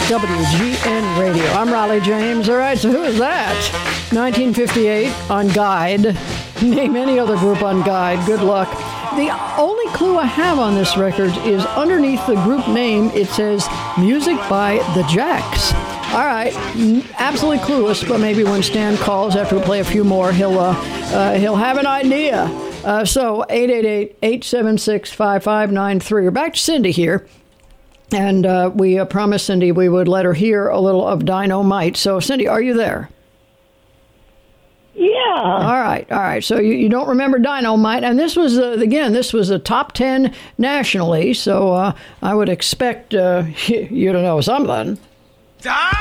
WGN Radio. I'm Raleigh James. All right, so who is that? 1958 on Guide. Name any other group on Guide. Good luck. The only clue I have on this record is underneath the group name, it says Music by the Jacks. All right, absolutely clueless, but maybe when Stan calls after we play a few more, he'll have an idea. So 888-876-5593. We're back to Cindy here. And we promised Cindy we would let her hear a little of Dynamite. So, Cindy, are you there? Yeah. All right. So you don't remember Dynamite. And this was, this was a top 10 nationally. So I would expect you to know something.